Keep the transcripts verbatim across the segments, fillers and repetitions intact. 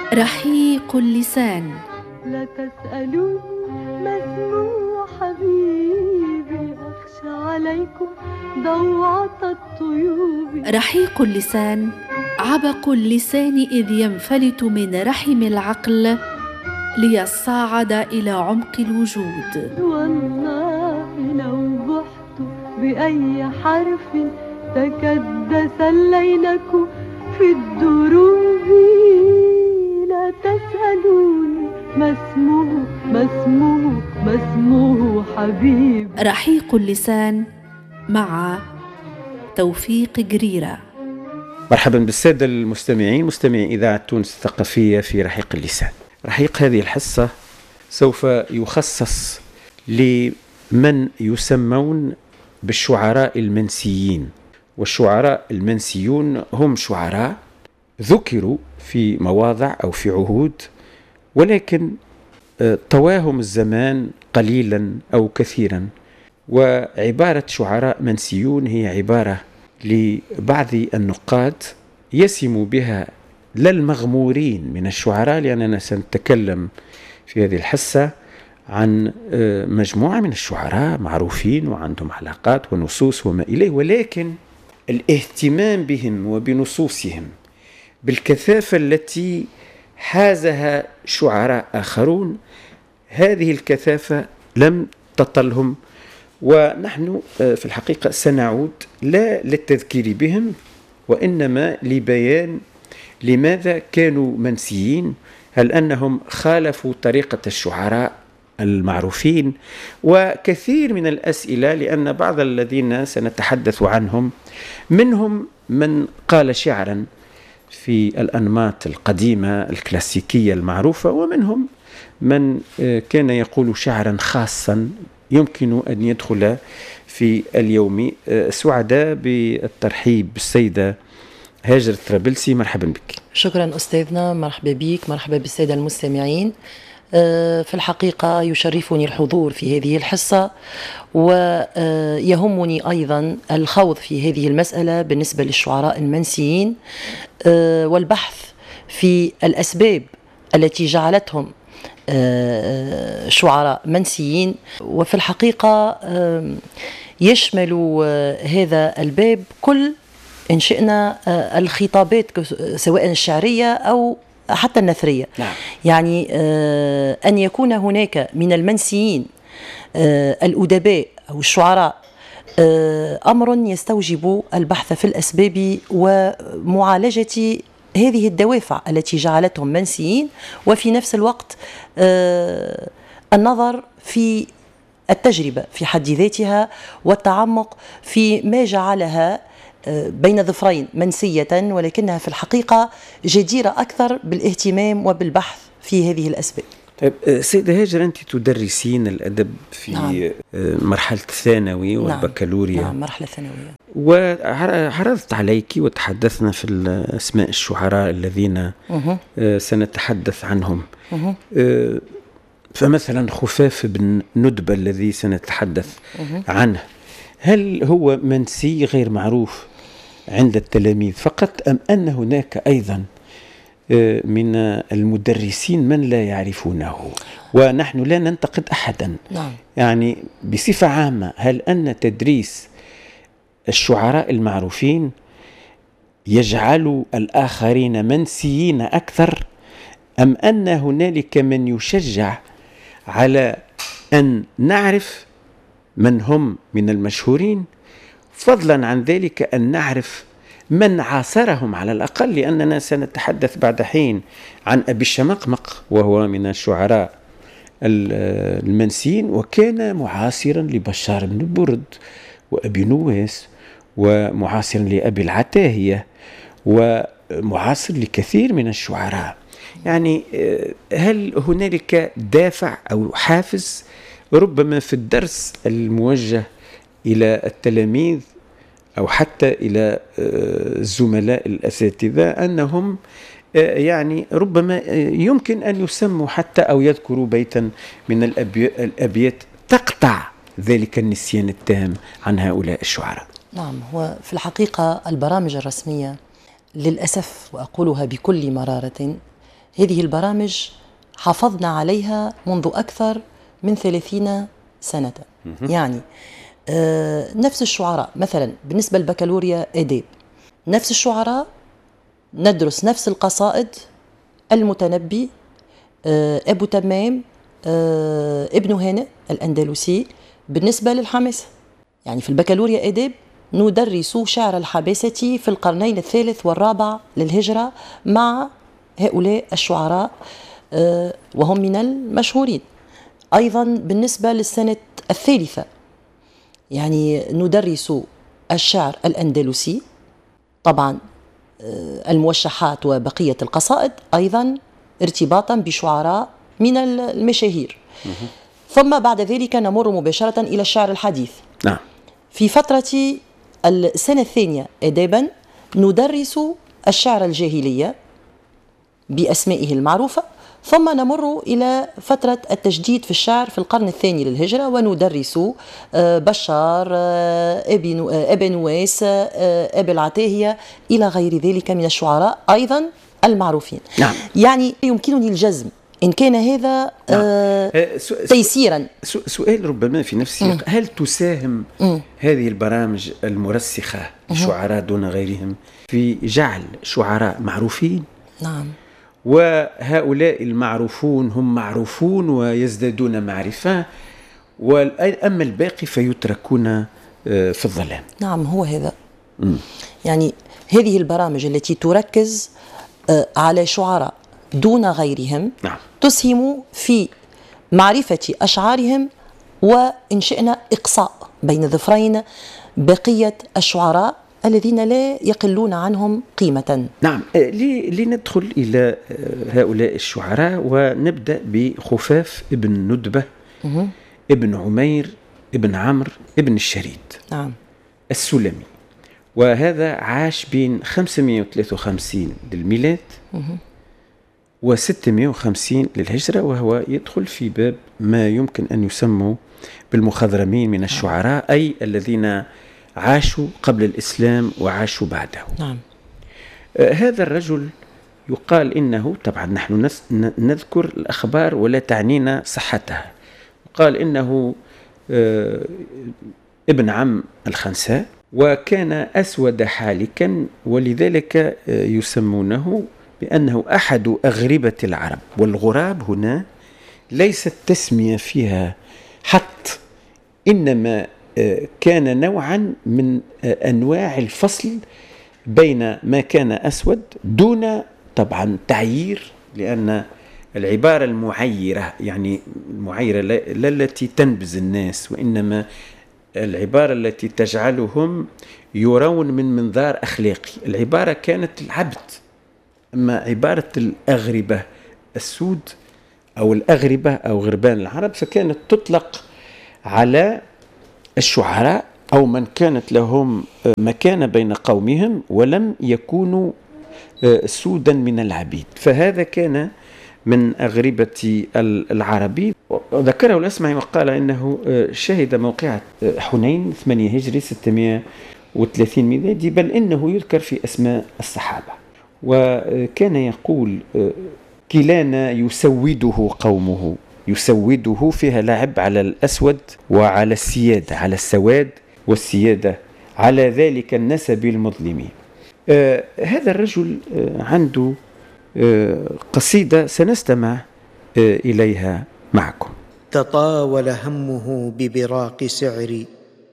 رحيق اللسان. لا تسألوني ما اسمه حبيبي، أخشى عليكم ضوعة الطيوب. رحيق اللسان عبق اللسان إذ ينفلت من رحم العقل ليصعد إلى عمق الوجود. والله لو بحت بأي حرف تكدس اللينك في الدروب. لا تسألوني ما اسمه ما اسمه ما اسمه حبيب. رحيق اللسان مع توفيق جريرة. مرحبا بالسادة المستمعين، مستمعي إذاعة تونس الثقافية في رحيق اللسان. رحيق هذه الحصة سوف يخصص لمن يسمون بالشعراء المنسيين. والشعراء المنسيون هم شعراء ذكروا في مواضع أو في عهود، ولكن طواهم الزمان قليلا أو كثيرا. وعبارة شعراء منسيون هي عبارة لبعض النقاد يسم بها لا المغمورين من الشعراء، لأننا سنتكلم في هذه الحصة عن مجموعة من الشعراء معروفين وعندهم علاقات ونصوص وما إليه، ولكن الاهتمام بهم وبنصوصهم بالكثافة التي حازها شعراء آخرون، هذه الكثافة لم تطلهم. ونحن في الحقيقة سنعود لا للتذكير بهم، وإنما لبيان لماذا كانوا منسيين. هل أنهم خالفوا طريقة الشعراء المعروفين؟ وكثير من الأسئلة، لأن بعض الذين سنتحدث عنهم منهم من قال شعرا في الأنماط القديمة الكلاسيكية المعروفة، ومنهم من كان يقول شعرا خاصا يمكن أن يدخل في اليوم. سعداء بالترحيب بالسيدة هاجر الطرابلسي، مرحبا بك. شكرا أستاذنا، مرحبا بك، مرحبا بالسادة المستمعين. في الحقيقة يشرفني الحضور في هذه الحصة، ويهمني أيضا الخوض في هذه المسألة بالنسبة للشعراء المنسيين، والبحث في الأسباب التي جعلتهم شعراء منسيين. وفي الحقيقة يشمل هذا الباب كل إن شئنا الخطابات سواء الشعرية أو حتى النثرية. نعم. يعني أن يكون هناك من المنسيين الأدباء أو الشعراء أمر يستوجب البحث في الأسباب ومعالجة هذه الدوافع التي جعلتهم منسيين، وفي نفس الوقت النظر في التجربة في حد ذاتها والتعمق في ما جعلها بين ظفرين منسية، ولكنها في الحقيقة جديرة أكثر بالاهتمام وبالبحث في هذه الأسباب. طيب سيدة هاجر، أنت تدرسين الأدب في نعم. مرحلة الثانوي والبكالوريا. نعم. نعم، مرحلة ثانوية. وعرضت عليك وتحدثنا في أسماء الشعراء الذين أه. سنتحدث عنهم. أه. فمثلا خفاف بن ندبة الذي سنتحدث أه. عنه، هل هو منسي غير معروف عند التلاميذ فقط، أم أن هناك أيضا من المدرسين من لا يعرفونه؟ ونحن لا ننتقد أحدا. نعم. يعني بصفة عامة، هل أن تدريس الشعراء المعروفين يجعل الآخرين منسيين أكثر، أم أن هنالك من يشجع على أن نعرف من هم من المشهورين، فضلا عن ذلك أن نعرف من عاصرهم على الأقل؟ لأننا سنتحدث بعد حين عن أبي الشمقمق، وهو من الشعراء المنسيين، وكان معاصرا لبشار بن برد وأبي نواس، ومعاصرا لأبي العتاهية، ومعاصر لكثير من الشعراء. يعني هل هنالك دافع أو حافز ربما في الدرس الموجه إلى التلاميذ أو حتى إلى الزملاء الأساتذة أنهم يعني ربما يمكن أن يسموا حتى أو يذكروا بيتا من الأبيات تقطع ذلك النسيان التام عن هؤلاء الشعراء؟ نعم، هو في الحقيقة البرامج الرسمية للأسف، وأقولها بكل مرارة، هذه البرامج حافظنا عليها منذ أكثر من ثلاثين سنة. يعني آه نفس الشعراء، مثلا بالنسبة للبكالوريا آداب، نفس الشعراء ندرس نفس القصائد، المتنبي، آه أبو تمام، آه ابن هانئ الأندلسي. بالنسبة للحماسة، يعني في البكالوريا آداب ندرس شعر الحباسة في القرنين الثالث والرابع للهجرة مع هؤلاء الشعراء وهم من المشهورين. أيضا بالنسبة للسنة الثالثة يعني ندرس الشعر الأندلسي، طبعا الموشحات وبقية القصائد، أيضا ارتباطا بشعراء من المشاهير. ثم بعد ذلك نمر مباشرة إلى الشعر الحديث. نعم. في فترة السنة الثانية آدابا ندرس الشعر الجاهلية بأسمائه المعروفة، ثم نمر إلى فترة التجديد في الشعر في القرن الثاني للهجرة، وندرس بشار، ابن نواس، أبي العتاهية إلى غير ذلك من الشعراء أيضا المعروفين. نعم. يعني يمكنني الجزم إن كان هذا نعم. آه تيسيرا. سؤال ربما في نفس السياق، هل تساهم م. هذه البرامج المرسخة للشعراء دون غيرهم في جعل شعراء معروفين؟ نعم. وهؤلاء المعروفون هم معروفون ويزدادون معرفة، وأما الباقي فيتركون في الظلام. نعم، هو هذا. م. يعني هذه البرامج التي تركز على شعراء دون غيرهم نعم. تسهم في معرفة أشعارهم وإن شئنا إقصاء بين ظفرين بقية الشعراء الذين لا يقلون عنهم قيمة. نعم. لندخل إلى هؤلاء الشعراء ونبدأ بخفاف ابن ندبة، م- ابن عمير، ابن عمرو، ابن الشريد. نعم. السلمي، وهذا عاش بين خمسمائة وثلاثة وخمسين للميلاد وستمائة وخمسين للهجرة، وهو يدخل في باب ما يمكن أن يسموا بالمخضرمين من الشعراء، أي الذين عاشوا قبل الإسلام وعاشوا بعده. نعم. آه هذا الرجل يقال إنه، طبعا نحن نذكر الأخبار ولا تعنينا صحتها، يقال إنه آه ابن عم الخنساء، وكان أسود حالكا، ولذلك آه يسمونه بأنه أحد أغربة العرب. والغراب هنا ليست تسمية فيها حط، إنما كان نوعا من أنواع الفصل بين ما كان أسود دون طبعا تعيير، لأن العبارة المعيرة، يعني المعيرة لا التي تنبذ الناس، وإنما العبارة التي تجعلهم يرون من منظار أخلاقي. العبارة كانت العبد، أما عبارة الأغربة السود أو الأغربة أو غربان العرب فكانت تطلق على الشعراء أو من كانت لهم مكانة بين قومهم ولم يكونوا سودا من العبيد، فهذا كان من أغربة العربي. ذكره الأسمعي وقال إنه شهد موقعة حنين ثمانية هجري ستمائة وثلاثين ميلادي، بل إنه يذكر في أسماء الصحابة، وكان يقول كلانا يسوده قومه. يسوده فيها لعب على الأسود وعلى السيادة، على السواد والسيادة، على ذلك النسب المظلم. آه هذا الرجل آه عنده آه قصيدة سنستمع آه إليها معكم. تطاول همه ببراق سعري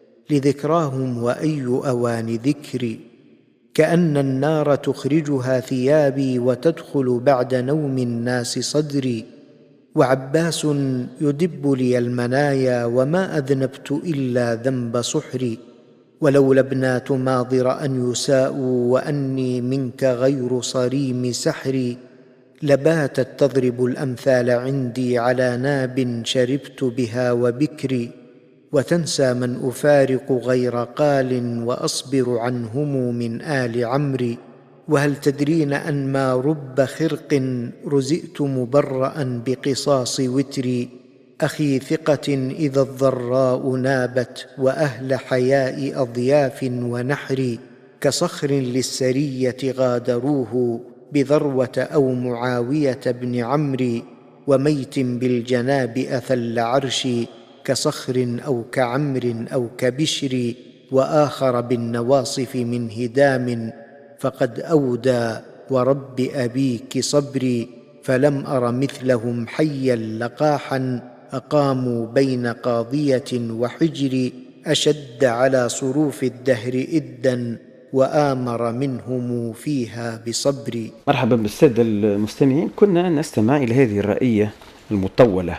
لذكراهم وأي أوان ذكري، كأن النار تخرجها ثيابي وتدخل بعد نوم الناس صدري، وعباس يدب لي المنايا وما أذنبت إلا ذنب صحري، ولولا ابنات ماضر أن يساءوا وأني منك غير صريم سحري، لباتت تضرب الأمثال عندي على ناب شربت بها وبكري، وتنسى من أفارق غير قال وأصبر عنهم من آل عمري، وهل تدرين أن ما رب خرق رزئت مبرأ بقصاص وتري، أخي ثقة إذا الضراء نابت وأهل حياء أضياف ونحر، كصخر للسرية غادروه بذروة أو معاوية بن عمرو، وميت بالجناب أثل عرشي، كصخر أو كعمر أو كبشر، وآخر بالنواصف من هدام، فقد أودى ورب أبيك صبري، فلم أر مثلهم حيا لقاحا، أقاموا بين قاضية وحجر، أشد على صروف الدهر إدا، وآمر منهم فيها بصبر. مرحبا بالسادة المستمعين، كنا نستمع إلى هذه الرائية المطولة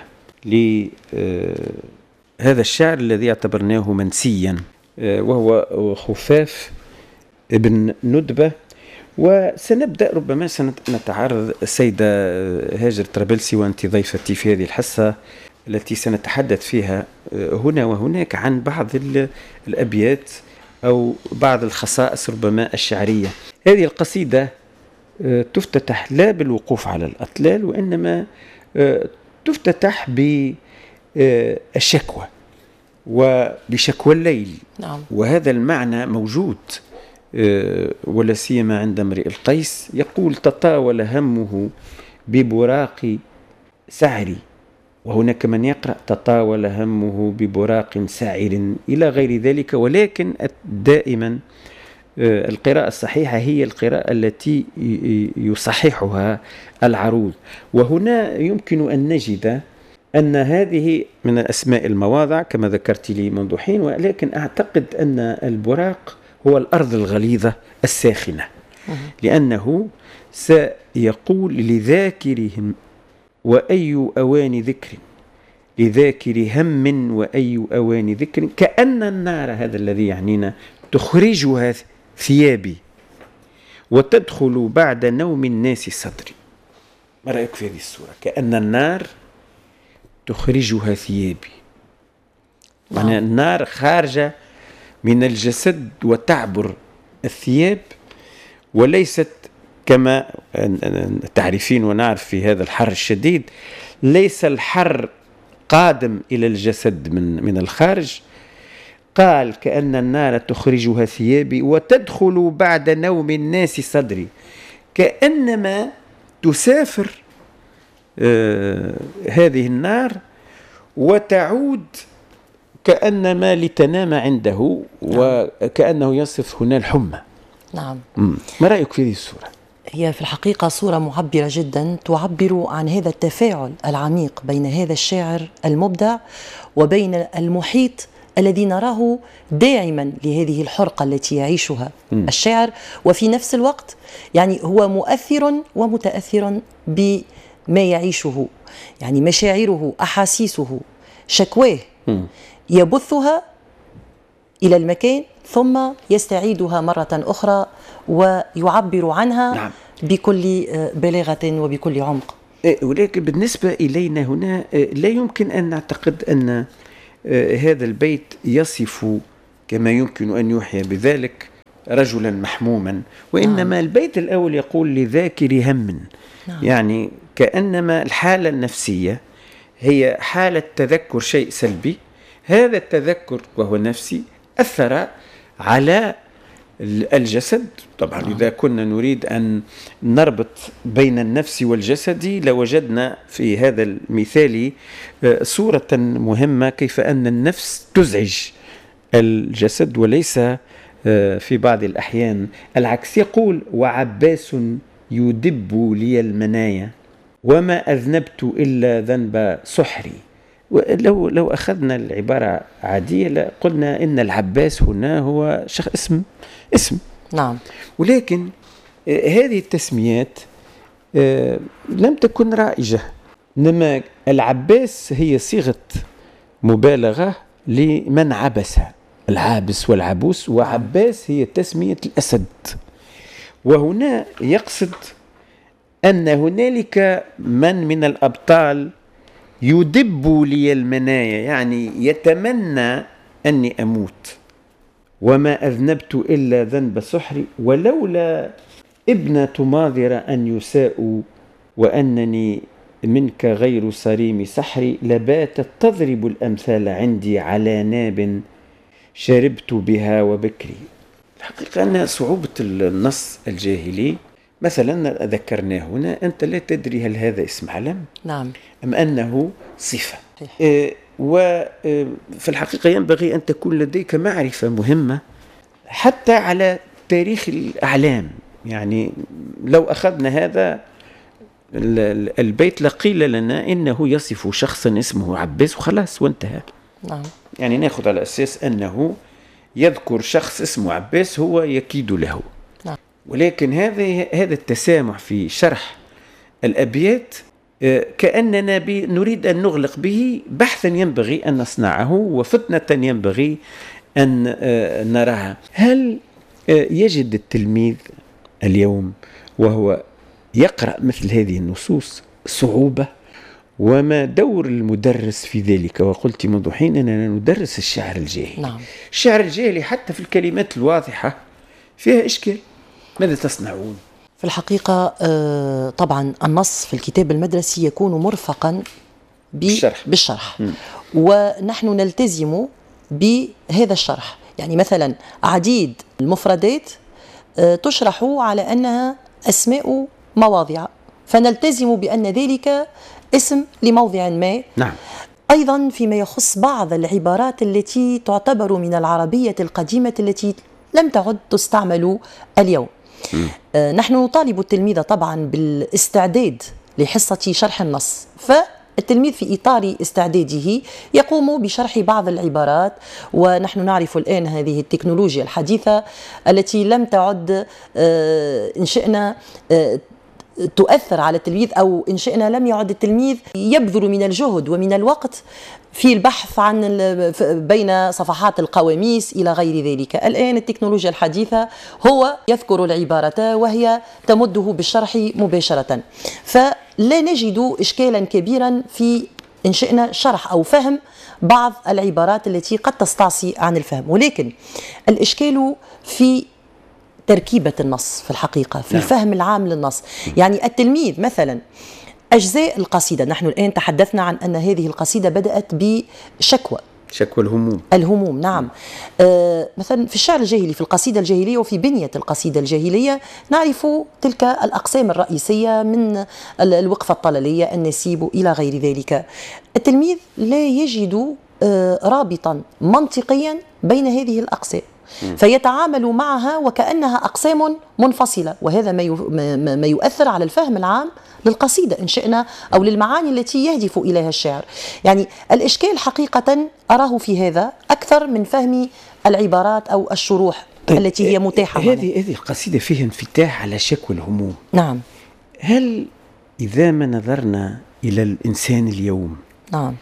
لهذا الشعر الذي اعتبرناه منسيا، وهو خفاف ابن ندبة. وسنبدأ ربما سنتعرض السيدة هاجر طرابلسي وأنت ضيفتي في هذه الحصة التي سنتحدث فيها هنا وهناك عن بعض الأبيات أو بعض الخصائص ربما الشعرية. هذه القصيدة تفتتح لا بالوقوف على الأطلال، وإنما تفتتح بالشكوى وبشكوى الليل. نعم. وهذا المعنى موجود ولا سيما عند امرئ القيس، يقول: تطاول همه ببراق سعري. وهناك من يقرأ: تطاول همه ببراق سعر إلى غير ذلك. ولكن دائما القراءة الصحيحة هي القراءة التي يصححها العروض. وهنا يمكن أن نجد أن هذه من الأسماء المواضع كما ذكرت لي منذ حين، ولكن أعتقد أن البراق هو الأرض الغليظة الساخنة، لأنه سيقول: لذاكرهم وأي أوان ذكر، لذاكر هم وأي أوان ذكر، كأن النار، هذا الذي يعنينا، تخرجها ثيابي وتدخل بعد نوم الناس صدري. ما رأيك في هذه السورة؟ كأن النار تخرجها ثيابي، معنى النار خارجة من الجسد وتعبر الثياب، وليست كما تعرفين ونعرف في هذا الحر الشديد، ليس الحر قادم إلى الجسد من من الخارج. قال: كأن النار تخرجها ثيابي وتدخل بعد نوم الناس صدري، كأنما تسافر آه هذه النار وتعود كأنما لتنام عنده. نعم. وكأنه يصف هنا الحمى. نعم. ما رأيك في هذه السورة؟ هي في الحقيقة صورة معبرة جدا، تعبر عن هذا التفاعل العميق بين هذا الشاعر المبدع وبين المحيط الذي نراه داعما لهذه الحرقة التي يعيشها م. الشاعر، وفي نفس الوقت يعني هو مؤثر ومتأثر بما يعيشه، يعني مشاعره، أحاسيسه، شكواه م. يبثها إلى المكان ثم يستعيدها مرة أخرى ويعبر عنها. نعم. بكل بلاغة وبكل عمق. ولكن بالنسبة إلينا هنا لا يمكن أن نعتقد أن هذا البيت يصف كما يمكن أن يوحي بذلك رجلا محموما، وإنما نعم. البيت الأول يقول: لذاكر هم. نعم. يعني كأنما الحالة النفسية هي حالة تذكر شيء سلبي، هذا التذكر وهو نفسي أثر على الجسد. طبعا آه. إذا كنا نريد أن نربط بين النفس والجسد لوجدنا في هذا المثال صورة مهمة، كيف أن النفس تزعج الجسد وليس في بعض الأحيان العكس. يقول: وعباس يدب لي المنايا وما أذنبت إلا ذنب سحري. لو لو أخذنا العبارة عادية قلنا إن العباس هنا هو شخص اسم اسم نعم. ولكن هذه التسميات لم تكن رائجة، إنما العباس هي صيغة مبالغة لمن عبس، العابس والعبوس، وعباس هي تسمية الأسد. وهنا يقصد أن هنالك من من الأبطال يدب لي المنايا، يعني يتمنى أني أموت. وما أذنبت إلا ذنب سحري ولولا ابنة ماضر أن يساء وأنني منك غير صريم سحري لباتت تضرب الأمثال عندي على ناب شربت بها وبكري. الحقيقة أن صعوبة النص الجاهلي مثلا ذكرناه هنا، أنت لا تدري هل هذا اسم علم نعم أم أنه صفة. صحيح. آه وفي الحقيقة ينبغي أن تكون لديك معرفة مهمة حتى على تاريخ الأعلام. يعني لو أخذنا هذا البيت لقيل لنا إنه يصف شخصا اسمه عباس وخلاص وانتهى. نعم. يعني نأخذ على أساس أنه يذكر شخص اسمه عباس هو يكيد له. نعم. ولكن هذا هذا التسامح في شرح الأبيات كأننا نريد أن نغلق به بحثا ينبغي أن نصنعه وفتنة ينبغي أن نراها. هل يجد التلميذ اليوم وهو يقرأ مثل هذه النصوص صعوبة؟ وما دور المدرس في ذلك؟ وقلت منذ حين أننا ندرس الشعر الجاهلي. نعم. الشعر الجاهلي حتى في الكلمات الواضحة فيها إشكال. ماذا تصنعون؟ في الحقيقة طبعا النص في الكتاب المدرسي يكون مرفقا بالشرح, بالشرح. ونحن نلتزم بهذا الشرح. يعني مثلا عديد المفردات تشرح على أنها أسماء مواضع، فنلتزم بأن ذلك اسم لموضع ما. نعم. أيضا فيما يخص بعض العبارات التي تعتبر من العربية القديمة التي لم تعد تستعمل اليوم. م. آه نحن نطالب التلميذ طبعا بالاستعداد لحصة شرح النص، فالتلميذ في إطار استعداده يقوم بشرح بعض العبارات. ونحن نعرف الآن هذه التكنولوجيا الحديثة التي لم تعد آه إن شئنا آه تؤثر على التلميذ، أو إن شئنا لم يعد التلميذ يبذل من الجهد ومن الوقت في البحث عن بين صفحات القواميس إلى غير ذلك. الآن التكنولوجيا الحديثة هو يذكر العبارة وهي تمده بالشرح مباشرة، فلا نجد إشكالا كبيرا في إن شئنا شرح أو فهم بعض العبارات التي قد تستعصي عن الفهم. ولكن الإشكال في تركيبة النص في الحقيقة، في الفهم العام للنص. يعني التلميذ مثلا أجزاء القصيدة، نحن الآن تحدثنا عن أن هذه القصيدة بدأت بشكوى شكوى الهموم الهموم نعم. آه مثلا في الشعر الجاهلي، في القصيدة الجاهلية وفي بنية القصيدة الجاهلية نعرف تلك الأقسام الرئيسية من الوقفة الطلالية، النسيب إلى غير ذلك. التلميذ لا يجد آه رابطا منطقيا بين هذه الأقسام، فيتعامل معها وكأنها أقسام منفصلة، وهذا ما ما يؤثر على الفهم العام للقصيدة إن شئنا أو للمعاني التي يهدف إليها الشاعر. يعني الإشكال حقيقة أراه في هذا أكثر من فهم العبارات أو الشروح طيب التي هي متاحة. هذه هذه القصيدة فيها انفتاح على شكوى الهموم. نعم. هل إذا ما نظرنا إلى الإنسان اليوم نعم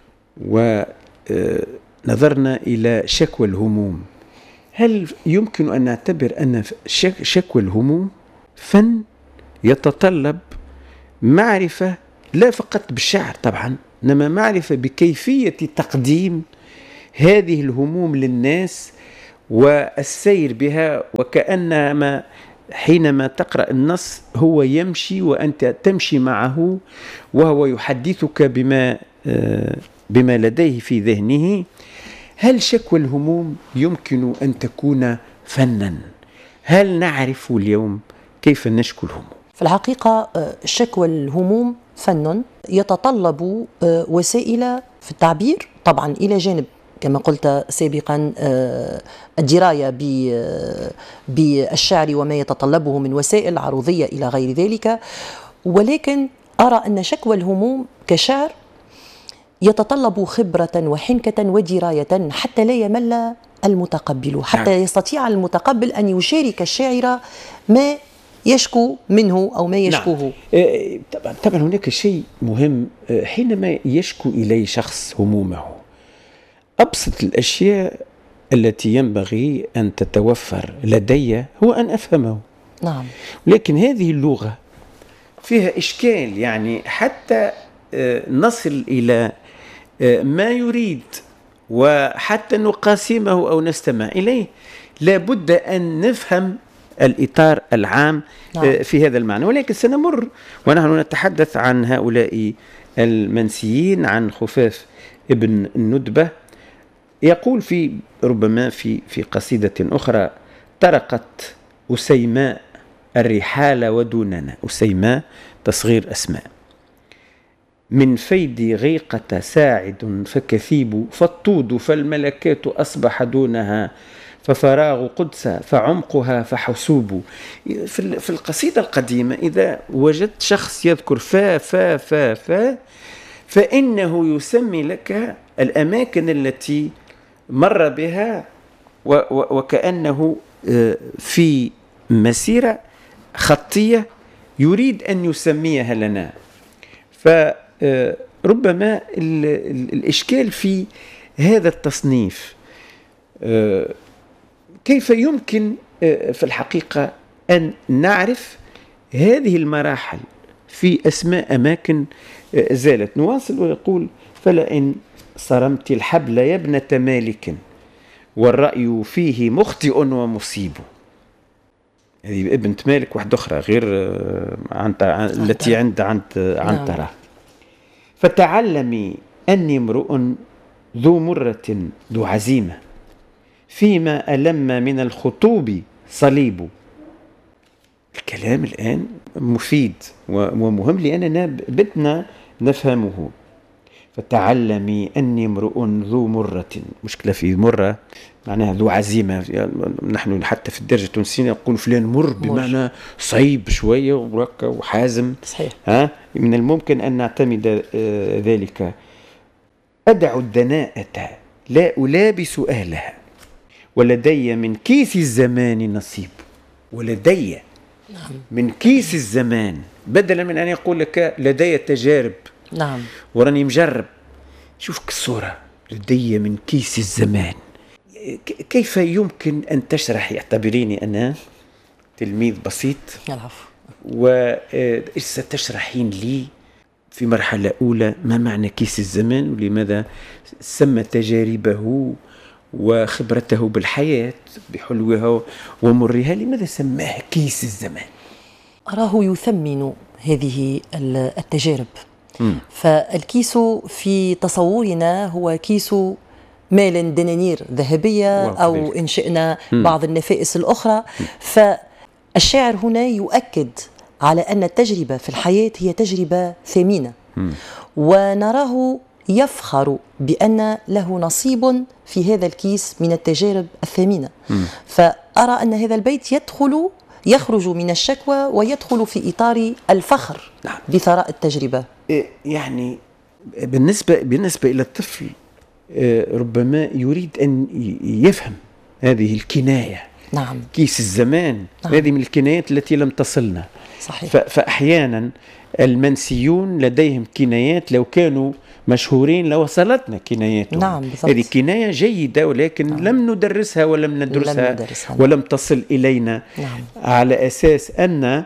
ونظرنا إلى شكوى الهموم، هل يمكن أن نعتبر أن شكوى الهموم فن يتطلب معرفة لا فقط بالشعر طبعا، إنما معرفة بكيفية تقديم هذه الهموم للناس والسير بها، وكأنما حينما تقرأ النص هو يمشي وأنت تمشي معه وهو يحدثك بما بما لديه في ذهنه. هل شكوى الهموم يمكن أن تكون فنا؟ هل نعرف اليوم كيف نشكو الهموم؟ في الحقيقة شكوى الهموم فن يتطلب وسائل في التعبير طبعا، إلى جانب كما قلت سابقا الدراية بالشعر وما يتطلبه من وسائل عروضية إلى غير ذلك. ولكن أرى أن شكوى الهموم كشعر يتطلب خبرة وحنكة ودراية حتى لا يمل المتقبل، حتى نعم. يستطيع المتقبل أن يشارك الشاعر ما يشكو منه أو ما يشكوه. نعم. طبعا طبعا هناك شيء مهم حينما يشكو إلي شخص همومه. أبسط الأشياء التي ينبغي أن تتوفر لدي هو أن أفهمه. نعم. لكن هذه اللغة فيها إشكال، يعني حتى نصل إلى ما يريد وحتى نقاسمه أو نستمع إليه لابد أن نفهم الإطار العام نعم. في هذا المعنى. ولكن سنمر ونحن نتحدث عن هؤلاء المنسيين، عن خفاف ابن الندبة. يقول في ربما في في قصيدة أخرى: طرقت أسيماء الرحال ودوننا، أسيماء تصغير أسماء. من فيد غيقة ساعد فكثيب، فالطود فالملكات أصبح دونها، ففراغ قدس فعمقها فحسوب. في القصيدة القديمة إذا وجدت شخص يذكر فا فا فا فا فإنه يسمي لك الأماكن التي مر بها، وكأنه في مسيرة خطية يريد أن يسميها لنا. فربما الإشكال في هذا التصنيف، كيف يمكن في الحقيقة أن نعرف هذه المراحل في أسماء أماكن زالت. نواصل ويقول: فلئن صرمت الحبل يا ابنة مالك، والرأي فيه مخطئ ومصيب. هذه ابنة مالك واحدة أخرى غير التي عند عند عنترة. فتعلمي أني امرؤ ذو مرة ذو عزيمة، فيما ألم من الخطوب صليب. الكلام الآن مفيد ومهم لأننا بدنا نفهمه. فتعلمي أني امرؤ ذو مرة، مشكلة في مرة معناها ذو عزيمة. نحن حتى في الدرجة التونسية نقول فلان مر بمعنى صعيب شوية وركة وحازم. صحيح. ها من الممكن أن نعتمد ذلك. أدع الدناءة لا ألابس أهلها، ولدي من كيس الزمان نصيب. ولدي نعم. من كيس الزمان، بدلا من أن يقول لك لدي تجارب. نعم. وراني مجرب. شوف الصورة، لدي من كيس الزمان. كيف يمكن أن تشرح؟ اعتبريني أنا تلميذ بسيط، العفو، وستشرحين لي في مرحلة أولى ما معنى كيس الزمان، ولماذا سمى تجاربه وخبرته بالحياة بحلوها ومرها، لماذا سماه كيس الزمان؟ أراه يثمن هذه التجارب. م. فالكيس في تصورنا هو كيس مال، دنانير ذهبية، أو إن شئنا بعض النفائس الأخرى. م. فالشاعر هنا يؤكد على أن التجربة في الحياة هي تجربة ثمينة، م. ونراه يفخر بأن له نصيب في هذا الكيس من التجارب الثمينة. م. فأرى أن هذا البيت يدخل يخرج من الشكوى ويدخل في إطار الفخر نعم. بثراء التجربة. يعني بالنسبة بالنسبة إلى الطفل ربما يريد أن يفهم هذه الكناية. نعم. كيس الزمان. نعم. هذه من الكنايات التي لم تصلنا. صحيح. فأحيانا المنسيون لديهم كنايات لو كانوا مشهورين لوصلتنا كناياتهم. نعم بالضبط. هذه كناية جيدة ولكن نعم. لم ندرسها ولم ندرسها، لم ندرسها. ولم تصل إلينا. نعم. على أساس أن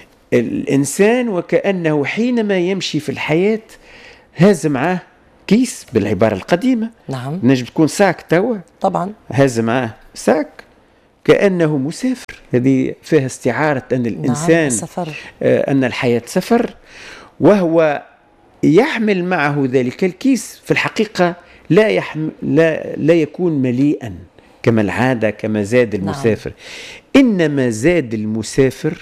الإنسان وكأنه حينما يمشي في الحياة هاز معاه كيس بالعبارة القديمة. نعم. نجم تكون ساك توا طبعا، هاز معاه ساك كأنه مسافر. هذه فيها استعارة أن الإنسان نعم. آه أن الحياة سفر، وهو يحمل معه ذلك الكيس. في الحقيقة لا, يحمل لا, لا يكون مليئا كما العادة كما زاد المسافر. نعم. إنما زاد المسافر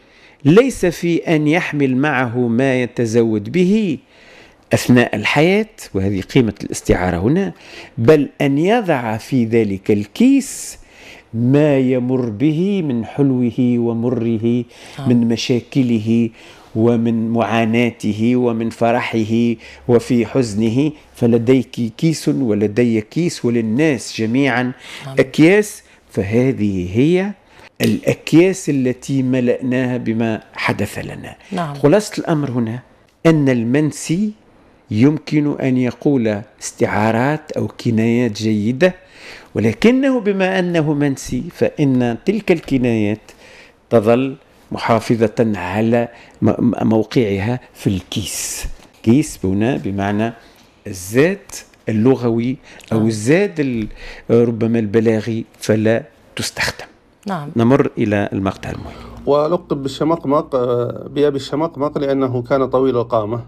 ليس في أن يحمل معه ما يتزود به أثناء الحياة، وهذه قيمة الاستعارة هنا، بل أن يضع في ذلك الكيس ما يمر به من حلوه ومره، من مشاكله ومن معاناته ومن فرحه وفي حزنه. فلديك كيس ولدي كيس وللناس جميعا أكياس. فهذه هي الأكياس التي ملأناها بما حدث لنا. نعم. خلاصة الأمر هنا أن المنسي يمكن أن يقول استعارات أو كنايات جيدة، ولكنه بما أنه منسي فإن تلك الكنايات تظل محافظة على موقعها في الكيس. كيس هنا بمعنى الزاد اللغوي أو الزاد ربما البلاغي فلا تستخدم. نعم. نمر إلى المقطع المهم. ولقب بالشمقمق بأبي الشمقمق لأنه كان طويل القامة،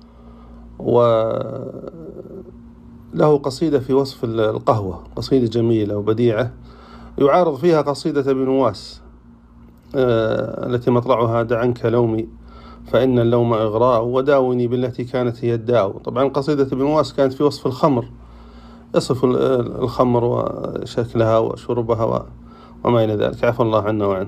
وله قصيدة في وصف القهوة، قصيدة جميلة وبديعة يعارض فيها قصيدة ابن نواس التي مطلعها دع عنك لومي فإن اللوم إغراء وداوني بالتي كانت هي الداء. طبعا قصيدة ابن نواس كانت في وصف الخمر، يصف الخمر وشكلها وشربها وما إلى ذلك، عفى الله عنا وعنه.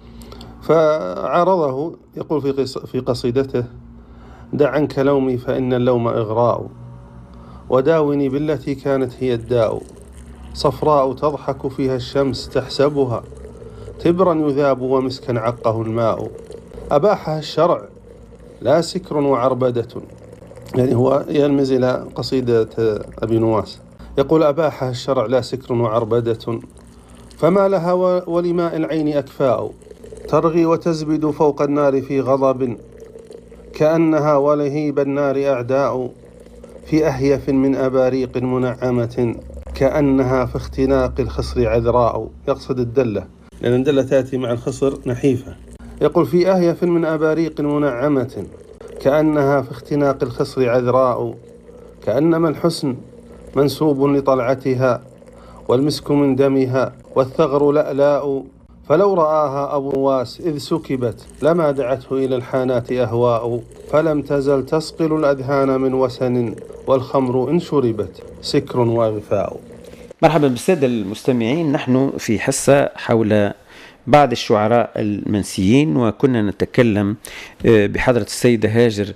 فعارضه يقول في في قصيدته: دع عنك لومي فإن اللوم إغراء وداوني بالتي كانت هي الداء، صفراء تضحك فيها الشمس تحسبها تبرا يذاب ومسكا عقه الماء، أباحها الشرع لا سكر وعربدة. يعني هو يلمز إلى قصيدة أبي نواس، يقول: أباحها الشرع لا سكر وعربدة، فما لها ولماء العين أكفاء، ترغي وتزبد فوق النار في غضب، كأنها ولهيب النار أعداء، في أهيف من أباريق منعمة، كأنها في اختناق الخصر عذراء. يقصد الدلة، لأن الدلة تأتي مع الخصر نحيفة. يقول: في أهيف من أباريق منعمة، كأنها في اختناق الخصر عذراء، كأنما الحسن منسوب لطلعتها، والمسك من دمها، والثغر لألاء، فلو رآها أبو نواس إذ سكبت لما دعته إلى الحانات أهواء، فلم تزل تسقل الأذهان من وسن، والخمر إن شربت سكر وغفاء. مرحبا بالسادة المستمعين، نحن في حصة حول بعض الشعراء المنسيين، وكنا نتكلم بحضرة السيدة هاجر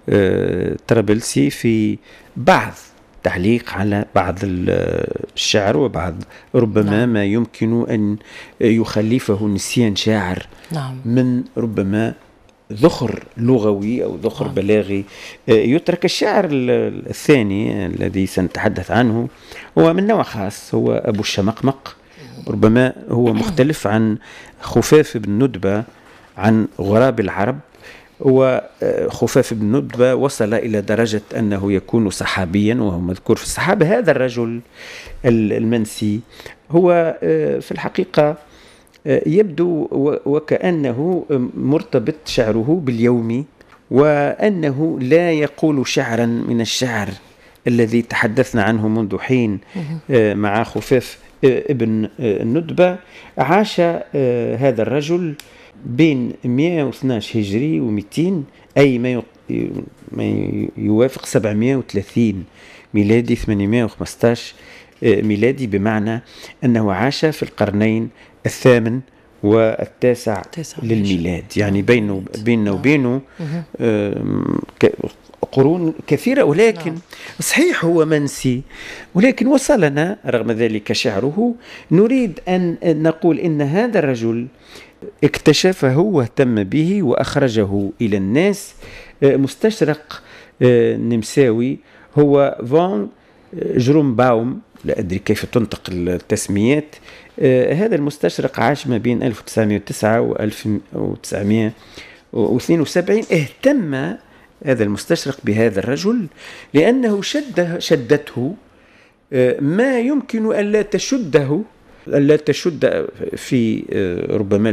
طرابلسي في بعض تعليق على بعض الشعر وبعض ربما نعم. ما يمكن أن يخلفه نسيان شاعر نعم. من ربما ذخر لغوي أو ذخر نعم. بلاغي يترك. الشاعر الثاني الذي سنتحدث عنه هو من نوع خاص، هو أبو الشمقمق. ربما هو مختلف عن خفاف بن ندبة، عن غراب العرب. وخفاف بن ندبة وصل إلى درجة أنه يكون صحابيا وهو مذكور في الصحابة. هذا الرجل المنسي هو في الحقيقة يبدو وكأنه مرتبط شعره باليوم، وأنه لا يقول شعرا من الشعر الذي تحدثنا عنه منذ حين مع خفاف ابن الندبة. عاش هذا الرجل بين مئة واثني عشر هجري ومئتين، أي ما يوافق سبعمئة وثلاثين ميلادي، ثمانمئة وخمسة عشر ميلادي، بمعنى أنه عاش في القرنين الثامن والتاسع للميلاد، يعني بينه بيننا وبينه قرون كثيرة. ولكن صحيح هو منسي، ولكن وصلنا رغم ذلك شعره. نريد أن نقول إن هذا الرجل اكتشفه واهتم به وأخرجه إلى الناس مستشرق نمساوي، هو فان جرومباوم، لا أدري كيف تنطق التسميات. هذا المستشرق عاش ما بين ألف وتسعمئة وتسعة و ألف وتسعمئة واثنين وسبعين. اهتم هذا المستشرق بهذا الرجل لأنه شده شدته ما يمكن أن لا تشده ألا تشد في ربما